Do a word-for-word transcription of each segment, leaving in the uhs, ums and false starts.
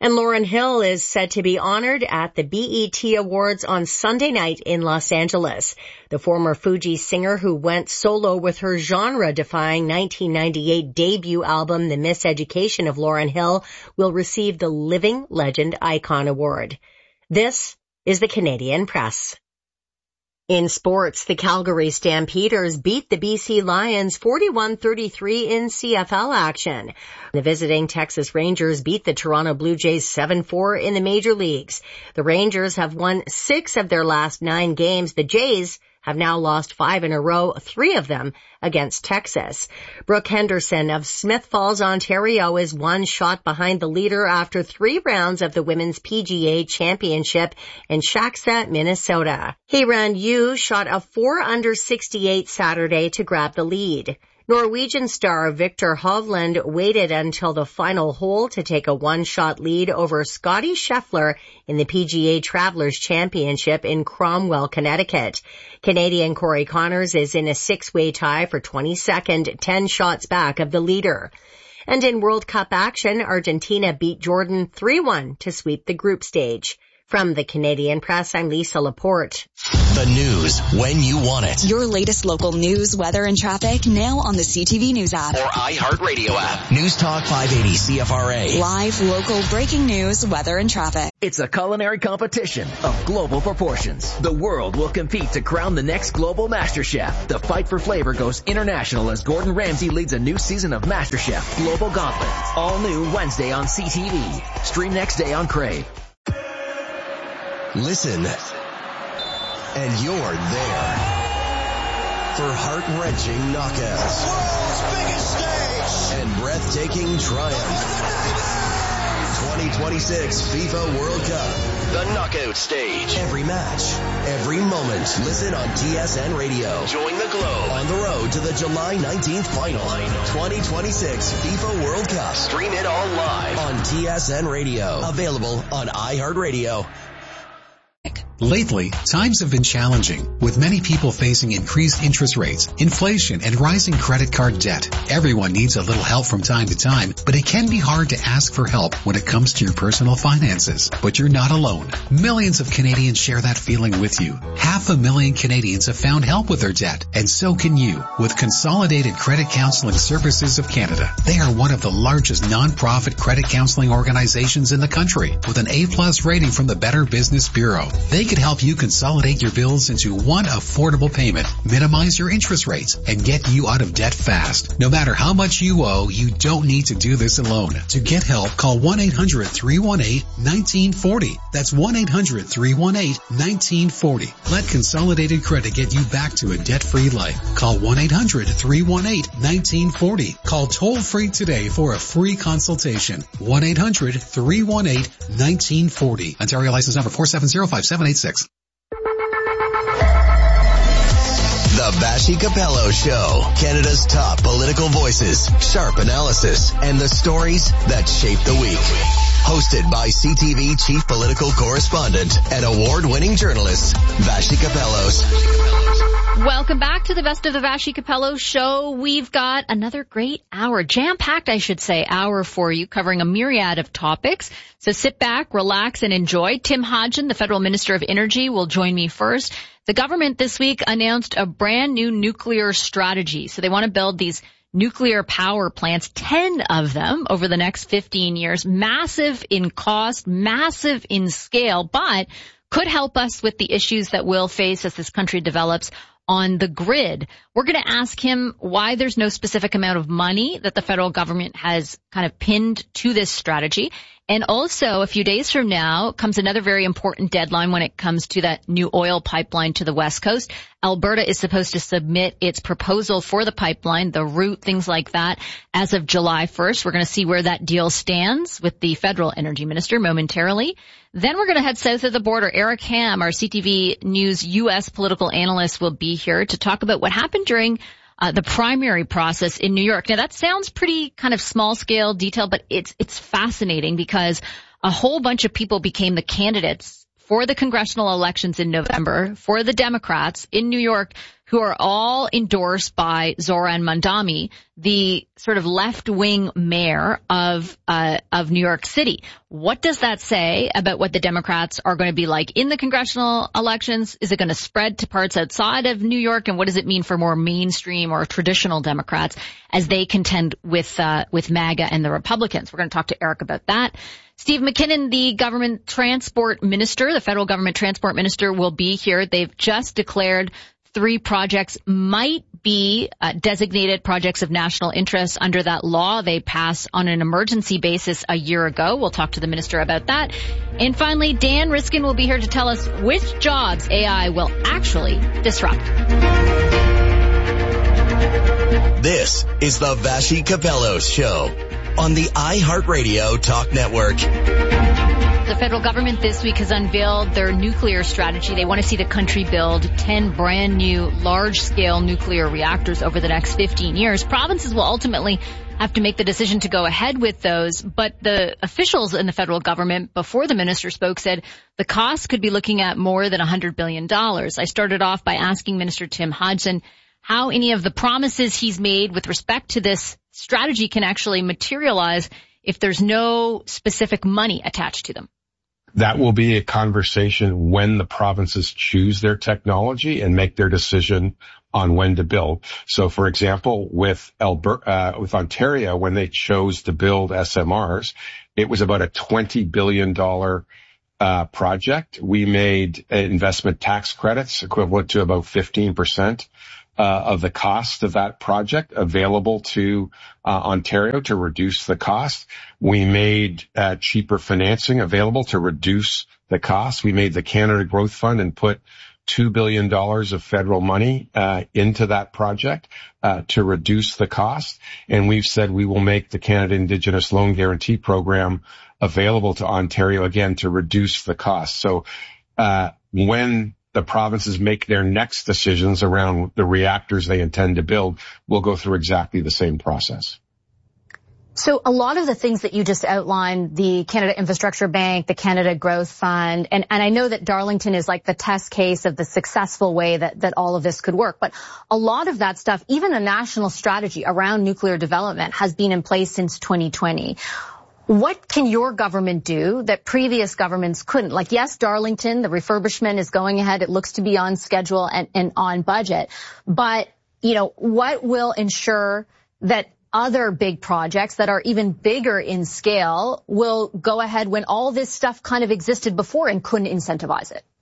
And Lauryn Hill is set to be honored at the B E T Awards on Sunday night in Los Angeles. The former Fuji singer who went solo with her genre-defying nineteen ninety-eight debut album, The Miseducation of Lauryn Hill, will receive the Living Legend Icon Award. This is the Canadian Press. In sports, the Calgary Stampeders beat the B C Lions forty-one thirty-three in C F L action. The visiting Texas Rangers beat the Toronto Blue Jays seven four in the major leagues. The Rangers have won six of their last nine games. The Jays have now lost five in a row, three of them against Texas. Brooke Henderson of Smith Falls, Ontario is one shot behind the leader after three rounds of the Women's P G A Championship in Shaksa, Minnesota. Hee-Ran Yu shot a four under sixty-eight Saturday to grab the lead. Norwegian star Victor Hovland waited until the final hole to take a one-shot lead over Scottie Scheffler in the P G A Travelers Championship in Cromwell, Connecticut. Canadian Corey Connors is in a six-way tie for twenty-second, ten shots back of the leader. And in World Cup action, Argentina beat Jordan three one to sweep the group stage. From the Canadian Press, I'm Lisa Laporte. The news when you want it. Your latest local news, weather, and traffic now on the C T V News app. Or iHeartRadio app. News Talk five eighty C F R A. Live, local, breaking news, weather, and traffic. It's a culinary competition of global proportions. The world will compete to crown the next global Master Chef. The fight for flavor goes international as Gordon Ramsay leads a new season of Master Chef Global Gauntlet. All new Wednesday on C T V. Stream next day on Crave. Listen, and you're there for heart-wrenching knockouts, world's biggest stage, and breathtaking triumph. twenty twenty-six FIFA World Cup, the knockout stage. Every match, every moment. Listen on T S N Radio. Join the globe on the road to the July nineteenth final. twenty twenty-six FIFA World Cup. Stream it all live on T S N Radio. Available on iHeartRadio. Lately, times have been challenging, with many people facing increased interest rates, inflation, and rising credit card debt. Everyone needs a little help from time to time, but it can be hard to ask for help when it comes to your personal finances. But you're not alone. Millions of Canadians share that feeling with you. Half a million Canadians have found help with their debt, and so can you with Consolidated Credit Counseling Services of Canada. They are one of the largest non-profit credit counseling organizations in the country, with an A-plus rating from the Better Business Bureau. They could help you consolidate your bills into one affordable payment, minimize your interest rates, and get you out of debt fast. No matter how much you owe, you don't need to do this alone. To get help, call one eight hundred three one eight one nine four zero. That's one eight hundred three one eight one nine four zero. Let Consolidated Credit get you back to a debt-free life. Call one eight hundred three one eight one nine four zero. Call toll-free today for a free consultation. one eight hundred three one eight one nine four zero. Ontario license number four seven zero five seven eight six. The Vassy Capello Show. Canada's top political voices, sharp analysis, and the stories that shape the week. Hosted by C T V chief political correspondent and award-winning journalist, Vassy Capellos. Welcome back to the Best of the Vassy Capello Show. We've got another great hour, jam-packed, I should say, hour for you, covering a myriad of topics. So sit back, relax, and enjoy. Tim Hodgson, the Federal Minister of Energy, will join me first. The government this week announced a brand new nuclear strategy. So they want to build these nuclear power plants, ten of them over the next fifteen years, massive in cost, massive in scale, but could help us with the issues that we'll face as this country develops on the grid. We're going to ask him why there's no specific amount of money that the federal government has kind of pinned to this strategy. And also, a few days from now comes another very important deadline when it comes to that new oil pipeline to the West Coast. Alberta is supposed to submit its proposal for the pipeline, the route, things like that, as of July first. We're going to see where that deal stands with the federal energy minister momentarily. Then we're going to head south of the border. Eric Ham, our C T V News U S political analyst, will be here to talk about what happened during Uh, the primary process in New York. Now, that sounds pretty kind of small-scale detail, but it's it's fascinating because a whole bunch of people became the candidates for the congressional elections in November for the Democrats in New York, who are all endorsed by Zoran Mandami, the sort of left-wing mayor of uh, of New York City. What does that say about what the Democrats are going to be like in the congressional elections? Is it going to spread to parts outside of New York? And what does it mean for more mainstream or traditional Democrats as they contend with uh, with MAGA and the Republicans? We're going to talk to Eric about that. Steve McKinnon, the government transport minister, the federal government transport minister, will be here. They've just declared three projects might be uh, designated projects of national interest under that law they passed on an emergency basis a year ago. We'll talk to the minister about that. And finally, Dan Riskin will be here to tell us which jobs A I will actually disrupt. This is the Vassy Kapelos Show on the iHeartRadio Talk Network. The federal government this week has unveiled their nuclear strategy. They want to see the country build ten brand new large-scale nuclear reactors over the next fifteen years. Provinces will ultimately have to make the decision to go ahead with those, but the officials in the federal government, before the minister spoke, said the cost could be looking at more than one hundred billion dollars. I started off by asking Minister Tim Hodgson how any of the promises he's made with respect to this strategy can actually materialize if there's no specific money attached to them. That will be a conversation when the provinces choose their technology and make their decision on when to build. So, for example, with Alberta, uh, with Ontario, when they chose to build S M Rs, it was about a twenty billion dollars uh, project. We made investment tax credits equivalent to about fifteen percent. Uh, of the cost of that project available to uh, Ontario to reduce the cost. We made uh, cheaper financing available to reduce the cost. We made the Canada Growth Fund and put two billion dollars of federal money uh, into that project uh, to reduce the cost. And we've said we will make the Canada Indigenous Loan Guarantee Program available to Ontario again to reduce the cost. So uh, when the provinces make their next decisions around the reactors they intend to build, we'll go through exactly the same process. So a lot of the things that you just outlined, the Canada Infrastructure Bank, the Canada Growth Fund, and, and I know that Darlington is like the test case of the successful way that, that all of this could work. But a lot of that stuff, even a national strategy around nuclear development, has been in place since twenty twenty. What can your government do that previous governments couldn't? Like, yes, Darlington, the refurbishment is going ahead. It looks to be on schedule and, and on budget. But, you know, what will ensure that other big projects that are even bigger in scale will go ahead when all this stuff kind of existed before and couldn't incentivize it?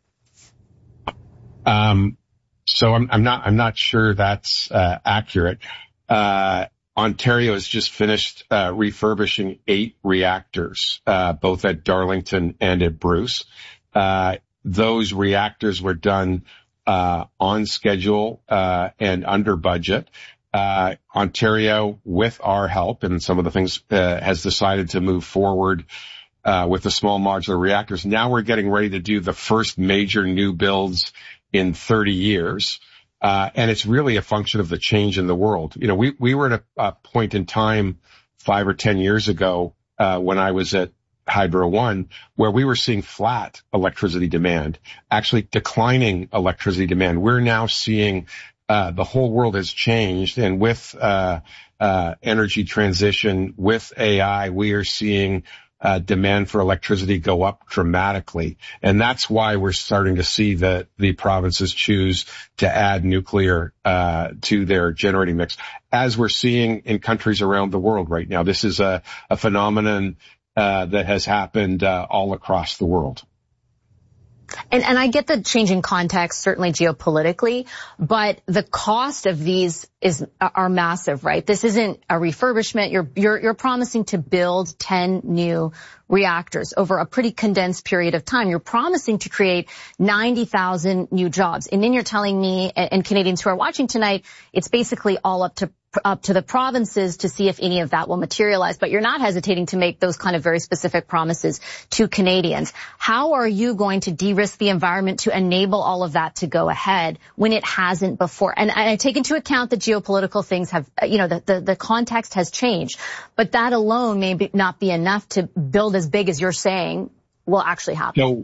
Um, so I'm, I'm not, I'm not sure that's uh, accurate. Uh, Ontario has just finished uh, refurbishing eight reactors, uh, both at Darlington and at Bruce. Uh, those reactors were done uh, on schedule uh, and under budget. Uh, Ontario, with our help and some of the things, uh, has decided to move forward uh, with the small modular reactors. Now we're getting ready to do the first major new builds in thirty years. Uh, and it's really a function of the change in the world. You know, we, we were at a, a point in time five or ten years ago, uh, when I was at Hydro One, where we were seeing flat electricity demand, actually declining electricity demand. We're now seeing, uh, the whole world has changed. And with, uh, uh, energy transition, with A I, we are seeing Uh, demand for electricity go up dramatically. And that's why we're starting to see that the provinces choose to add nuclear uh, to their generating mix, as we're seeing in countries around the world right now. This is a, a phenomenon uh, that has happened uh, all across the world. And, and I get the changing context, certainly geopolitically, but the cost of these is are massive, right? This isn't a refurbishment. You're you're you're promising to build ten new reactors over a pretty condensed period of time. You're promising to create ninety thousand new jobs. And then you're telling me and Canadians who are watching tonight, it's basically all up to up to the provinces to see if any of that will materialize. But you're not hesitating to make those kind of very specific promises to Canadians. How are you going to de-risk the environment to enable all of that to go ahead when it hasn't before? And I take into account that geopolitical things have, you know, the, the, the context has changed. But that alone may be, not be enough to build as big as you're saying will actually happen. So,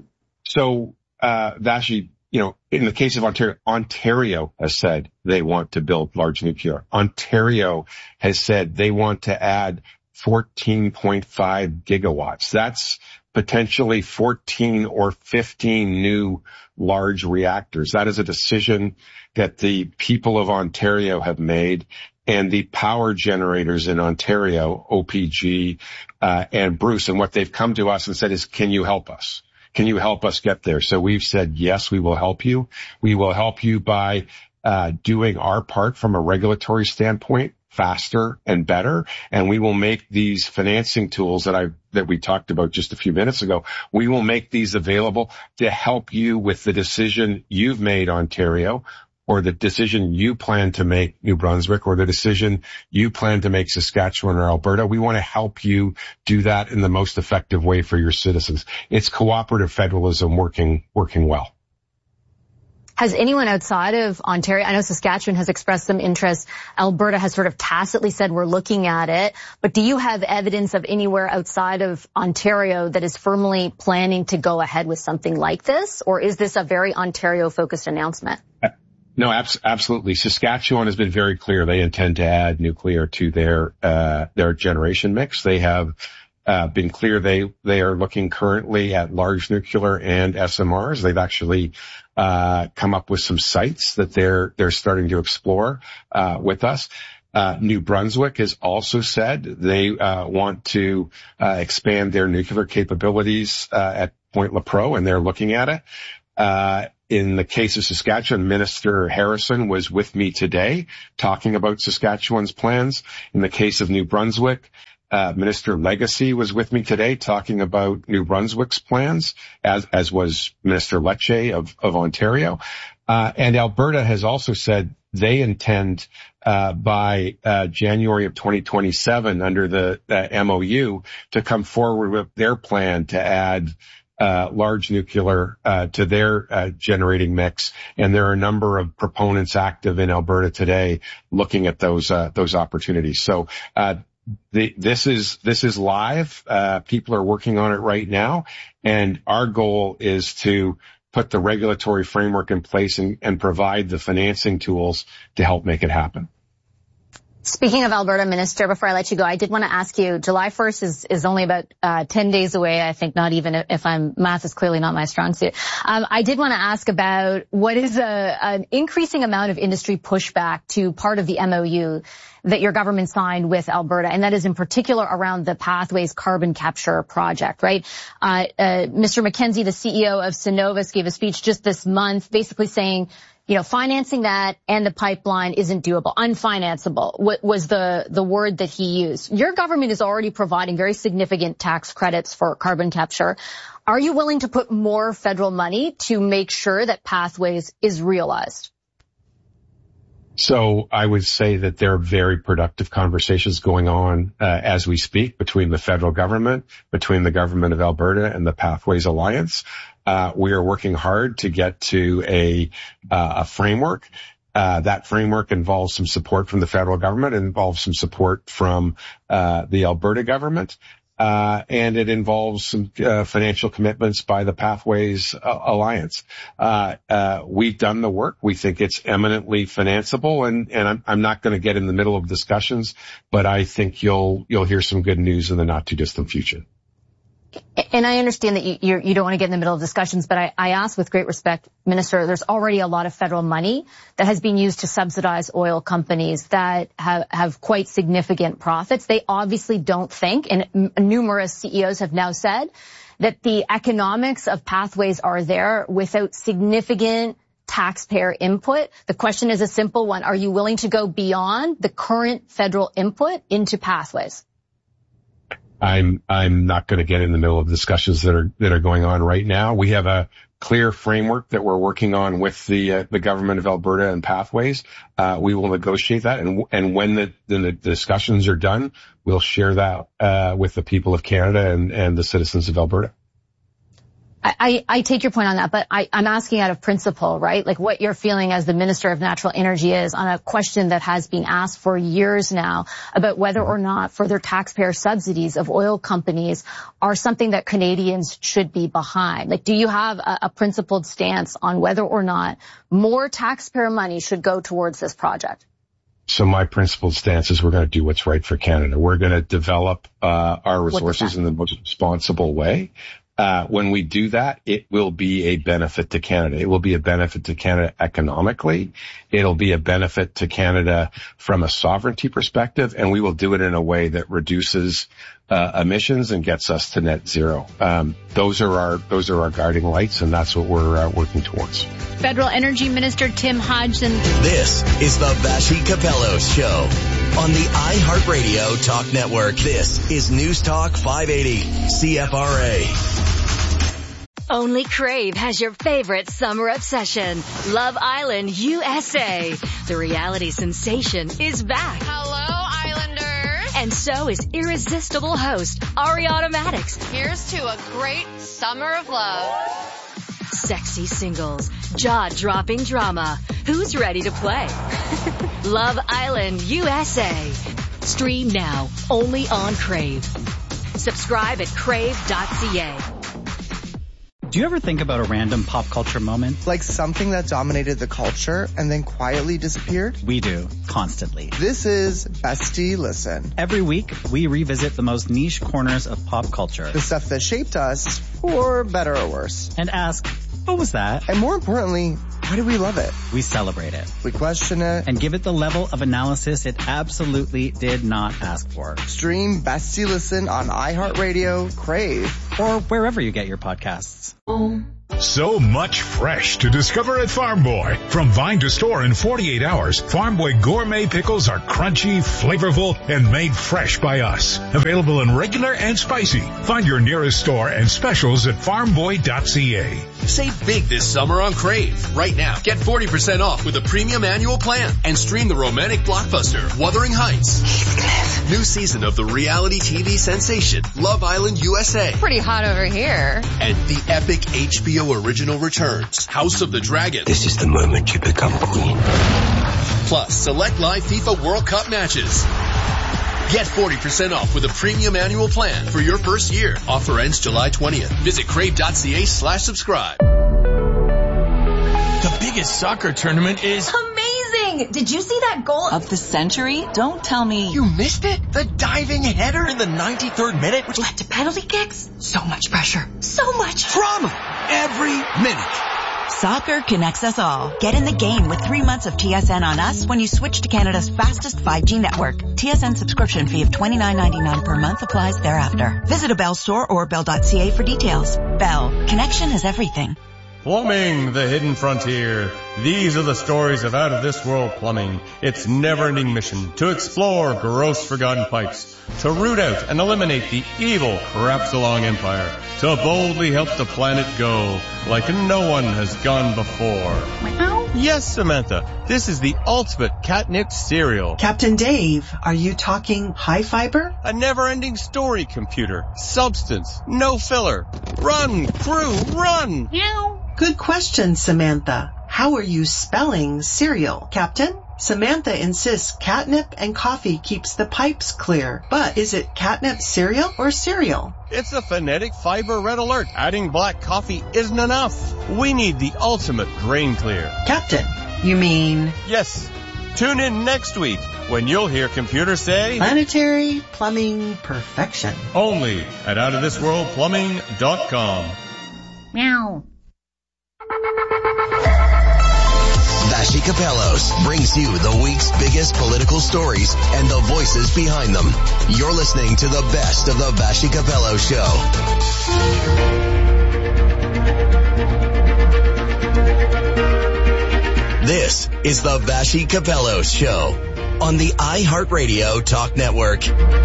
So, uh, Vashi, you know, in the case of Ontario, Ontario has said they want to build large nuclear. Ontario has said they want to add fourteen point five gigawatts. That's potentially fourteen or fifteen new large reactors. That is a decision that the people of Ontario have made, and the power generators in Ontario, O P G, uh, and Bruce, and what they've come to us and said is, can you help us? Can you help us get there? So we've said, yes, we will help you. We will help you by uh, doing our part from a regulatory standpoint faster and better. And we will make these financing tools that I, that we talked about just a few minutes ago. We will make these available to help you with the decision you've made, Ontario, or the decision you plan to make, New Brunswick, or the decision you plan to make, Saskatchewan or Alberta. We want to help you do that in the most effective way for your citizens. It's cooperative federalism working, working well. Has anyone outside of Ontario, I know Saskatchewan has expressed some interest, Alberta has sort of tacitly said we're looking at it, but do you have evidence of anywhere outside of Ontario that is firmly planning to go ahead with something like this? Or is this a very Ontario-focused announcement? No, abs- absolutely. Saskatchewan has been very clear. They intend to add nuclear to their, uh, their generation mix. They have, uh, been clear they, they are looking currently at large nuclear and S M Rs. They've actually, uh, come up with some sites that they're, they're starting to explore, uh, with us. Uh, New Brunswick has also said they, uh, want to, uh, expand their nuclear capabilities, uh, at Point Lepreau, and they're looking at it. Uh, in the case of Saskatchewan, Minister Harrison was with me today talking about Saskatchewan's plans. In the case of New Brunswick, uh, Minister Legacy was with me today talking about New Brunswick's plans, as, as was Minister Lecce of, of Ontario. Uh, and Alberta has also said they intend, uh, by, uh, January of twenty twenty-seven under the uh, M O U to come forward with their plan to add Uh, large nuclear, uh, to their, uh, generating mix. And there are a number of proponents active in Alberta today looking at those, uh, those opportunities. So, uh, the, this is, this is live. Uh, people are working on it right now. And our goal is to put the regulatory framework in place and, and provide the financing tools to help make it happen. Speaking of Alberta, Minister, before I let you go, I did want to ask you, July first is, is only about uh, ten days away. I think not even if I'm, math is clearly not my strong suit. Um, I did want to ask about what is a, an increasing amount of industry pushback to part of the M O U that your government signed with Alberta, and that is in particular around the Pathways carbon capture project, right? Uh, uh, Mister McKenzie, the C E O of Cenovus, gave a speech just this month basically saying, you know, financing that and the pipeline isn't doable, unfinanceable was the, the word that he used. Your government is already providing very significant tax credits for carbon capture. Are you willing to put more federal money to make sure that Pathways is realized? So I would say that there are very productive conversations going on uh, as we speak between the federal government, between the government of Alberta and the Pathways Alliance. Uh, we are working hard to get to a, uh, a framework. Uh, that framework involves some support from the federal government, it involves some support from, uh, the Alberta government, uh, and it involves some, uh, financial commitments by the Pathways uh, Alliance. Uh, uh, we've done the work. We think it's eminently financeable, and, and I'm, I'm not going to get in the middle of discussions, but I think you'll, you'll hear some good news in the not too distant future. And I understand that you, you're, you don't want to get in the middle of discussions, but I, I ask with great respect, Minister, there's already a lot of federal money that has been used to subsidize oil companies that have, have quite significant profits. They obviously don't think, and m- numerous C E Os have now said, that the economics of Pathways are there without significant taxpayer input. The question is a simple one. Are you willing to go beyond the current federal input into Pathways? I'm, I'm not going to get in the middle of discussions that are, that are going on right now. We have a clear framework that we're working on with the, uh, the government of Alberta and Pathways. Uh, we will negotiate that. And, and when the, the discussions are done, we'll share that, uh, with the people of Canada and, and the citizens of Alberta. I, I take your point on that, but I, I'm asking out of principle, right? Like what your feeling as the Minister of Natural Energy is on a question that has been asked for years now about whether or not further taxpayer subsidies of oil companies are something that Canadians should be behind. Like, do you have a, a principled stance on whether or not more taxpayer money should go towards this project? So my principled stance is we're going to do what's right for Canada. We're going to develop uh, our resources in the most responsible way. Uh, when we do that, it will be a benefit to Canada. It will be a benefit to Canada economically. It'll be a benefit to Canada from a sovereignty perspective, and we will do it in a way that reduces uh, emissions and gets us to net zero. Um, those are our those are our guiding lights, and that's what we're uh, working towards. Federal Energy Minister Tim Hodgson. This is the Vassy Kapelos Show on the iHeartRadio Talk Network. This is News Talk five eighty C F R A. Only Crave has your favorite summer obsession, Love Island U S A. The reality sensation is back. Hello, Islanders. And so is irresistible host Ariana Maddox. Here's to a great summer of love. Sexy singles, jaw-dropping drama. Who's ready to play? Love Island U S A. Stream now, only on Crave. Subscribe at crave dot c a. Do you ever think about a random pop culture moment? Like something that dominated the culture and then quietly disappeared? We do, constantly. This is Bestie Listen. Every week, we revisit the most niche corners of pop culture. The stuff that shaped us, for better or worse. And ask, what was that? And more importantly, why do we love it? We celebrate it. We question it. And give it the level of analysis it absolutely did not ask for. Stream Bestie Listen on iHeartRadio, Crave, or wherever you get your podcasts. So much fresh to discover at Farm Boy. From vine to store in forty-eight hours, Farm Boy gourmet pickles are crunchy, flavorful, and made fresh by us. Available in regular and spicy. Find your nearest store and specials at farm boy dot c a. Save big this summer on Crave. Right now, get forty percent off with a premium annual plan and stream the romantic blockbuster Wuthering Heights. Heathcliff. New season of the reality T V sensation Love Island U S A. Pretty hot over here. And the epic H B O original returns, House of the Dragon. This is the moment you become queen. Plus, select live FIFA World Cup matches. Get forty percent off with a premium annual plan for your first year. Offer ends July twentieth. Visit crave dot c a slash subscribe. The biggest soccer tournament is amazing! Did you see that goal of the century? Don't tell me you missed it. The diving header in the ninety-third minute, which led to penalty kicks. So much pressure. So much drama. Every minute. Soccer connects us all. Get in the game with three months of T S N on us when you switch to Canada's fastest five G network. T S N subscription fee of twenty-nine ninety-nine per month applies thereafter. Visit a Bell store or bell dot c a for details. Bell. Connection is everything. Plumbing, the hidden frontier. These are the stories of out-of-this-world plumbing. Its never-ending mission to explore gross forgotten pipes, to root out and eliminate the evil Crapsalong Empire, to boldly help the planet go like no one has gone before. Meow. Yes, Samantha, this is the ultimate catnip cereal. Captain Dave, are you talking high fiber? A never-ending story, computer. Substance, no filler. Run, crew, run! Meow. Good question, Samantha. How are you spelling cereal, Captain? Samantha insists catnip and coffee keeps the pipes clear. But is it catnip cereal or cereal? It's a phonetic fiber red alert. Adding black coffee isn't enough. We need the ultimate grain clear. Captain, you mean? Yes. Tune in next week when you'll hear computers say planetary plumbing perfection. Only at out of this world plumbing dot com. Meow. Vassy Kapelos brings you the week's biggest political stories and the voices behind them. You're listening to the best of the Vassy Kapelos Show. This is the Vassy Kapelos Show on the iHeartRadio Talk Network.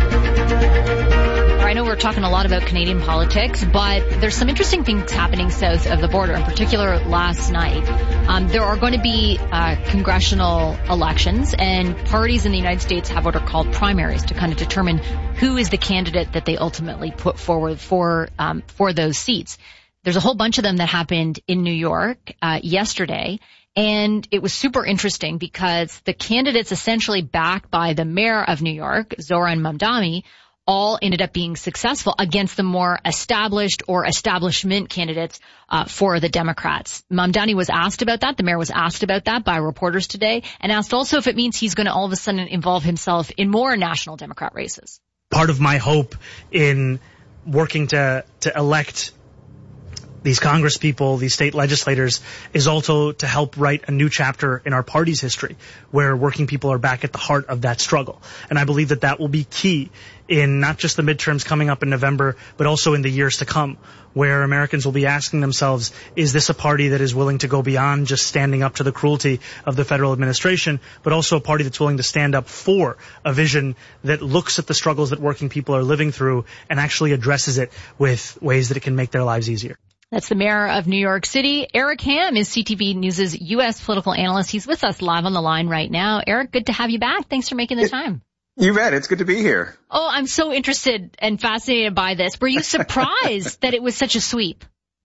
I know we're talking a lot about Canadian politics, but there's some interesting things happening south of the border, in particular last night. Um, there are going to be uh, congressional elections, and parties in the United States have what are called primaries to kind of determine who is the candidate that they ultimately put forward for um, for those seats. there's a whole bunch of them that happened in New York uh, yesterday. And it was super interesting because the candidates essentially backed by the mayor of New York, Zohran Mamdani, all ended up being successful against the more established or establishment candidates uh, for the Democrats. Mamdani was asked about that. The mayor was asked about that by reporters today, and asked also if it means he's going to all of a sudden involve himself in more national Democrat races. Part of my hope in working to to elect these Congress people, these state legislators, is also to help write a new chapter in our party's history where working people are back at the heart of that struggle. And I believe that that will be key in not just the midterms coming up in November, but also in the years to come, where Americans will be asking themselves, is this a party that is willing to go beyond just standing up to the cruelty of the federal administration, but also a party that's willing to stand up for a vision that looks at the struggles that working people are living through and actually addresses it with ways that it can make their lives easier. That's the mayor of New York City. Eric Ham is C T V News' U S political analyst. He's with us live on the line right now. Eric, good to have you back. Thanks for making the time. You bet. It's good to be here. Oh, I'm so interested and fascinated by this. Were you surprised that it was such a sweep?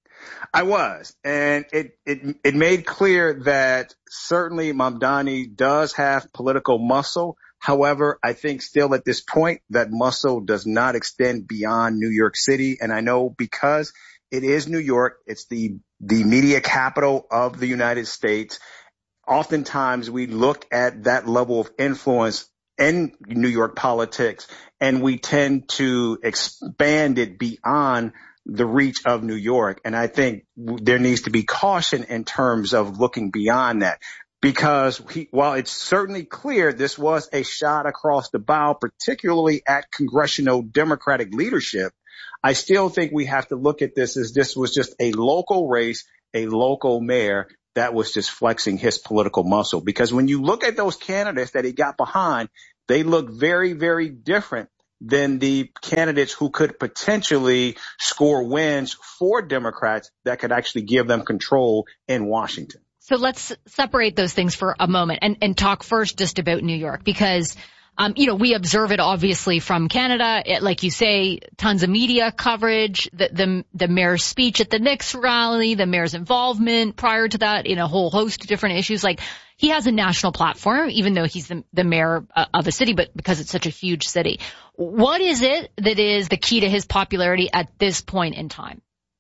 I was. And it, it, it made clear that certainly Mamdani does have political muscle. However, I think still at this point that muscle does not extend beyond New York City. And I know because it is New York. It's the, the media capital of the United States. Oftentimes we look at that level of influence in New York politics and we tend to expand it beyond the reach of New York. And I think there needs to be caution in terms of looking beyond that. Because he, while it's certainly clear this was a shot across the bow, particularly at congressional Democratic leadership, I still think we have to look at this as this was just a local race, a local mayor that was just flexing his political muscle. Because when you look at those candidates that he got behind, they look very, very different than the candidates who could potentially score wins for Democrats that could actually give them control in Washington. So let's separate those things for a moment and, and talk first just about New York, because Um, you know, we observe it obviously from Canada. It, like you say, tons of media coverage, the, the, the mayor's speech at the Knicks rally, the mayor's involvement prior to that in a whole host of different issues. Like, he has a national platform, even though he's the, the mayor of a city, but because it's such a huge city. What is it that is the key to his popularity at this point in time?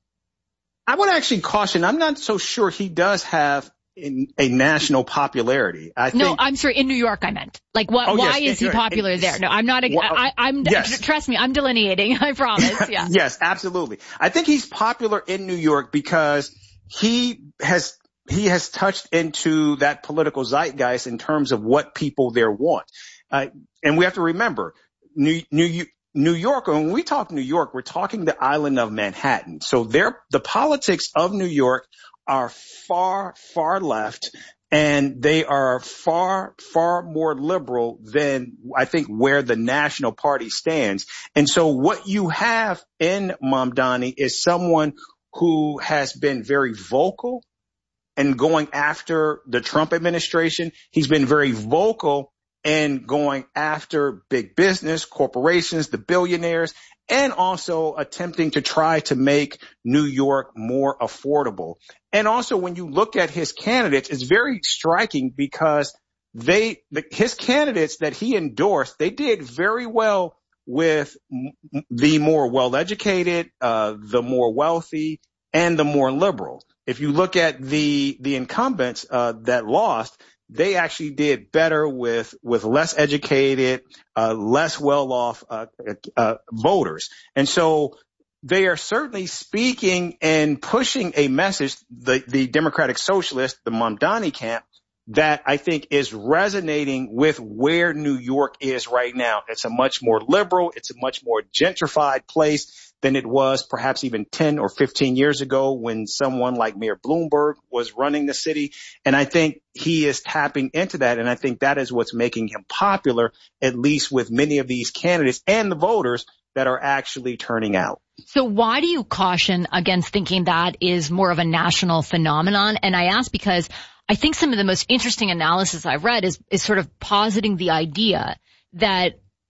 I would actually caution, I'm not so sure he does have in a national popularity. I think. No, I'm sorry. In New York, I meant. Like, what? Oh, why yes, is he popular it, there? No, I'm not. Well, I, I'm. Yes. Trust me, I'm delineating. I promise. Yeah. Yes, absolutely. I think he's popular in New York because he has he has touched into that political zeitgeist in terms of what people there want. Uh, and we have to remember, New New. New York, when we talk New York, we're talking the island of Manhattan. So there, the politics of New York are far, far left, and they are far, far more liberal than I think where the national party stands. And so what you have in Mamdani is someone who has been very vocal and going after the Trump administration. He's been very vocal and going after big business, corporations, the billionaires, and also attempting to try to make New York more affordable. And also when you look at his candidates, it's very striking because they, the, his candidates that he endorsed, they did very well with the more well-educated, uh, the more wealthy, and the more liberal. If you look at the, the incumbents, uh, that lost, they actually did better with, with less educated, uh, less well-off, uh, uh, voters. And so they are certainly speaking and pushing a message, the, the Democratic Socialist, the Mamdani camp, that I think is resonating with where New York is right now. It's a much more liberal, it's a much more gentrified place than it was perhaps even ten or fifteen years ago when someone like Mayor Bloomberg was running the city. And I think he is tapping into that. And I think that is what's making him popular, at least with many of these candidates and the voters that are actually turning out. So why do you caution against thinking that is more of a national phenomenon? And I ask because I think some of the most interesting analysis I've read is, is sort of positing the idea that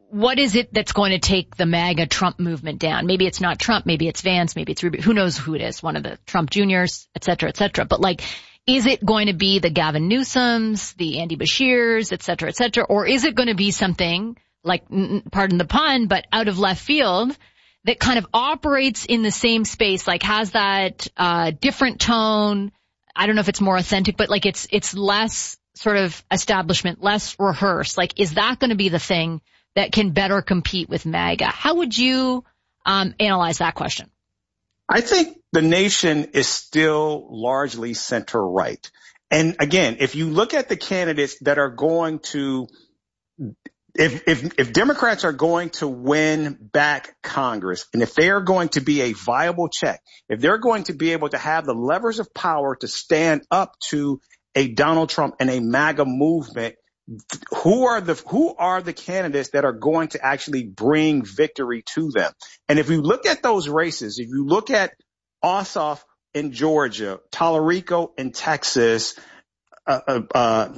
what is it that's going to take the MAGA Trump movement down? Maybe it's not Trump, maybe it's Vance, maybe it's Rubio. Who knows who it is? One of the Trump Juniors, et cetera, et cetera. But like, is it going to be the Gavin Newsoms, the Andy Bashirs, et cetera, et cetera? Or is it going to be something like, pardon the pun, but out of left field that kind of operates in the same space, like has that uh different tone? I don't know if it's more authentic, but like it's it's less sort of establishment, less rehearsed. Like, is that going to be the thing that can better compete with MAGA? How would you um, analyze that question? I think the nation is still largely center right. And again, if you look at the candidates that are going to, if, if, if Democrats are going to win back Congress, and if they are going to be a viable check, if they're going to be able to have the levers of power to stand up to a Donald Trump and a MAGA movement, Who are the who are the candidates that are going to actually bring victory to them? And if you look at those races, if you look at Ossoff in Georgia, Tallarico in Texas, uh, uh,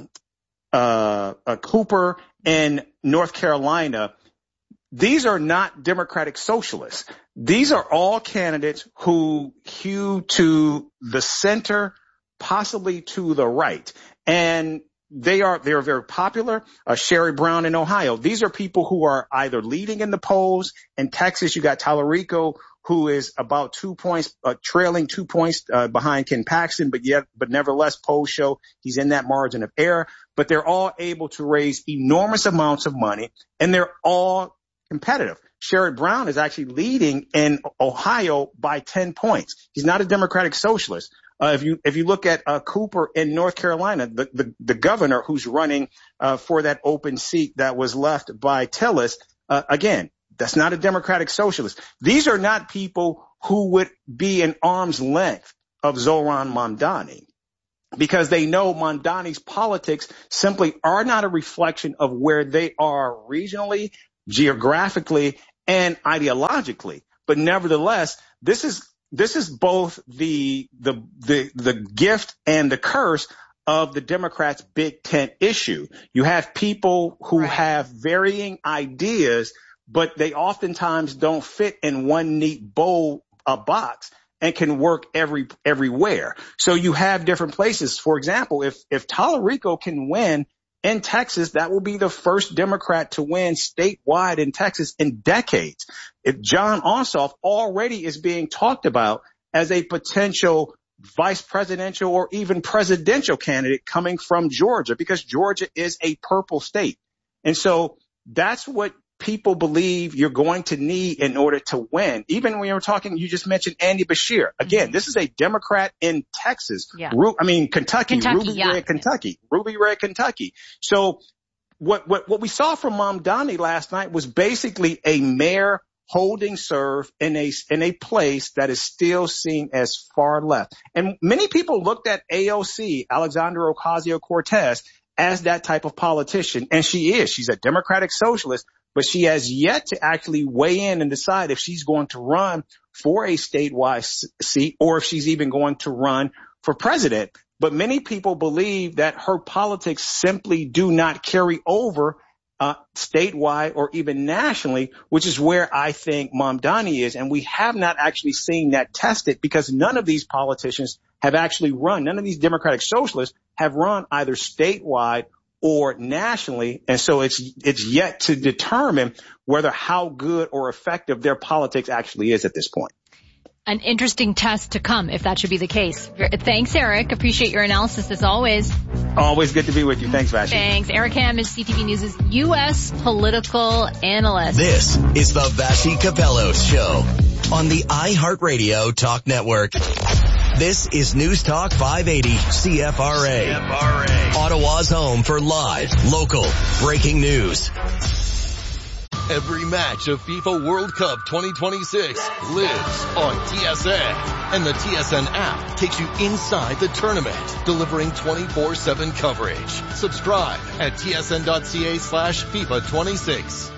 uh, uh, Cooper in North Carolina, these are not Democratic socialists. These are all candidates who hew to the center, possibly to the right, and They are, they are very popular. Uh, Sherry Brown in Ohio. These are people who are either leading in the polls. In Texas, you got Tallarico, who is about two points, uh, trailing two points, uh, behind Ken Paxton, but yet, but nevertheless, polls show he's in that margin of error. But they're all able to raise enormous amounts of money, and they're all competitive. Sherrod Brown is actually leading in Ohio by ten points. He's not a Democratic socialist. Uh, if you if you look at uh, Cooper in North Carolina, the, the, the governor who's running uh, for that open seat that was left by Tillis, uh, again, that's not a Democratic socialist. These are not people who would be an arm's length of Zohran Mamdani, because they know Mamdani's politics simply are not a reflection of where they are regionally, geographically, and ideologically. But nevertheless, this is This is both the, the, the, the gift and the curse of the Democrats' big tent issue. You have people who right. have varying ideas, but they oftentimes don't fit in one neat bowl, a box, and can work every, everywhere. So you have different places. For example, if, if Tallarico can win in Texas, that will be the first Democrat to win statewide in Texas in decades. If John Ossoff already is being talked about as a potential vice presidential or even presidential candidate coming from Georgia, because Georgia is a purple state. And so that's what people believe you're going to need in order to win. Even when you were talking, you just mentioned Andy Bashir. Again, this is a Democrat in Texas. Yeah. Ru- I mean, Kentucky, Kentucky Ruby yeah. Red, Kentucky, Ruby Red, Kentucky. So what, what, what we saw from Mamdani last night was basically a mayor holding serve in a, in a place that is still seen as far left. And many people looked at A O C, Alexandria Ocasio-Cortez, as that type of politician. And she is. She's a Democratic socialist, but she has yet to actually weigh in and decide if she's going to run for a statewide seat or if she's even going to run for president. But many people believe that her politics simply do not carry over uh statewide or even nationally, which is where I think Mamdani is. And we have not actually seen that tested, because none of these politicians have actually run. None of these Democratic socialists have run either statewide or nationally. And so it's it's yet to determine whether how good or effective their politics actually is at this point. An interesting test to come, if that should be the case. Thanks, Eric. Appreciate your analysis as always. Always good to be with you. Thanks, Vashi. Thanks. Eric Ham is C T V News' U S political analyst. This is the Vashi Capello Show on the iHeartRadio Talk Network. This is News Talk five eighty C F R A. C F R A. Ottawa's home for live, local, breaking news. Every match of FIFA World Cup twenty twenty-six lives on T S N. And the T S N app takes you inside the tournament, delivering twenty-four seven coverage. Subscribe at tsn.ca slash FIFA 26.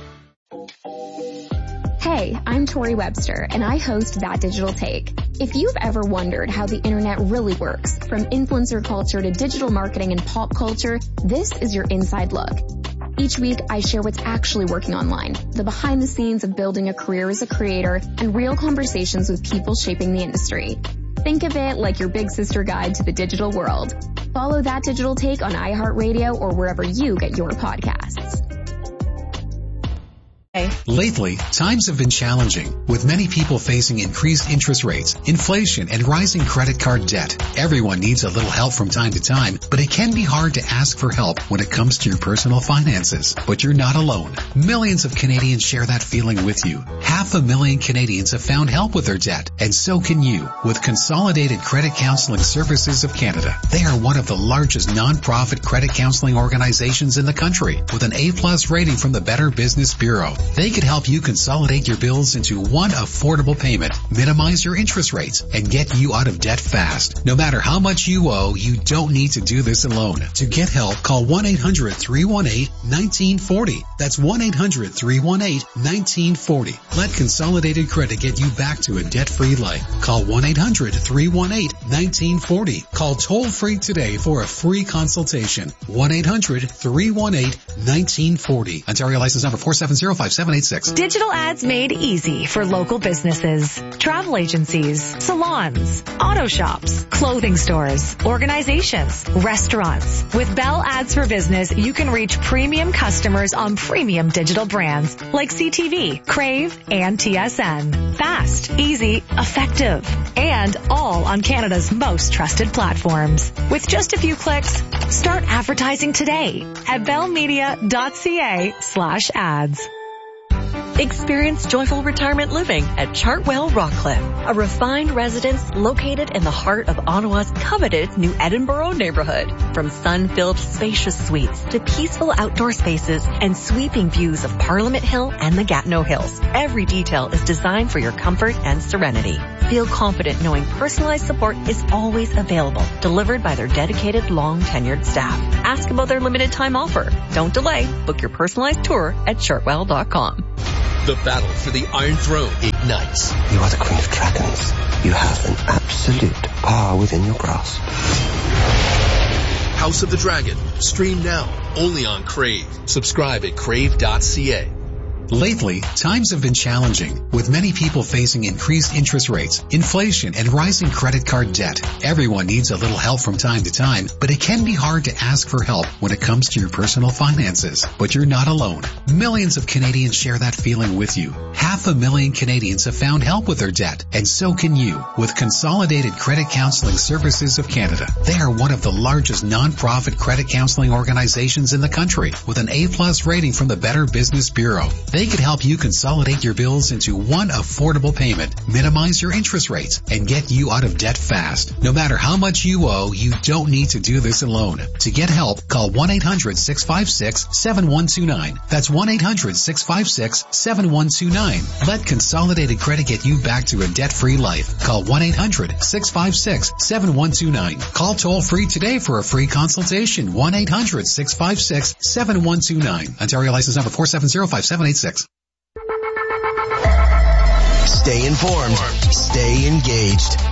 Hey, I'm Tori Webster, and I host That Digital Take. If you've ever wondered how the internet really works, from influencer culture to digital marketing and pop culture, this is your inside look. Each week, I share what's actually working online, the behind the scenes of building a career as a creator, and real conversations with people shaping the industry. Think of it like your big sister guide to the digital world. Follow That Digital Take on iHeartRadio or wherever you get your podcasts. Lately, times have been challenging, with many people facing increased interest rates, inflation, and rising credit card debt. Everyone needs a little help from time to time, but it can be hard to ask for help when it comes to your personal finances. But you're not alone. Millions of Canadians share that feeling with you. Half a million Canadians have found help with their debt, and so can you, with Consolidated Credit Counseling Services of Canada. They are one of the largest non-profit credit counseling organizations in the country, with an A-plus rating from the Better Business Bureau. They could help you consolidate your bills into one affordable payment, minimize your interest rates, and get you out of debt fast. No matter how much you owe, you don't need to do this alone. To get help, call one eight hundred, three one eight, one nine four zero. That's one eight hundred, three one eight, one nine four zero. Let Consolidated Credit get you back to a debt-free life. Call one eight hundred, three one eight, one nine four zero. Call toll-free today for a free consultation. one eight hundred, three one eight, one nine four zero. Ontario license number four seven zero five seven eight six. Digital ads made easy for local businesses, travel agencies, salons, auto shops, clothing stores, organizations, restaurants. With Bell Ads for Business, you can reach premium customers on premium digital brands like C T V, Crave, and T S N. Fast, easy, effective, and all on Canada's most trusted platforms. With just a few clicks, start advertising today at bellmedia.ca slash ads. Experience joyful retirement living at Chartwell Rockcliffe, a refined residence located in the heart of Ottawa's coveted New Edinburgh neighborhood. From sun-filled spacious suites to peaceful outdoor spaces and sweeping views of Parliament Hill and the Gatineau Hills, every detail is designed for your comfort and serenity. Feel confident knowing personalized support is always available, delivered by their dedicated, long-tenured staff. Ask about their limited time offer. Don't delay. Book your personalized tour at chartwell dot com. The battle for the Iron Throne ignites. You are the Queen of Dragons. You have an absolute power within your grasp. House of the Dragon. Stream now. Only on Crave. Subscribe at crave dot c a. Lately, times have been challenging, with many people facing increased interest rates, inflation, and rising credit card debt. Everyone needs a little help from time to time, but it can be hard to ask for help when it comes to your personal finances. But you're not alone. Millions of Canadians share that feeling with you. Half a million Canadians have found help with their debt, and so can you, with Consolidated Credit Counseling Services of Canada. They are one of the largest non-profit credit counseling organizations in the country, with an A-plus rating from the Better Business Bureau. They could help you consolidate your bills into one affordable payment, minimize your interest rates, and get you out of debt fast. No matter how much you owe, you don't need to do this alone. To get help, call one eight hundred, six five six, seven one two nine. That's one eight hundred, six five six, seven one two nine. Let Consolidated Credit get you back to a debt-free life. Call one eight hundred, six five six, seven one two nine. Call toll-free today for a free consultation. one eight hundred, six five six, seven one two nine. Ontario license number four seven zero five seven eight six. Stay informed. Stay engaged.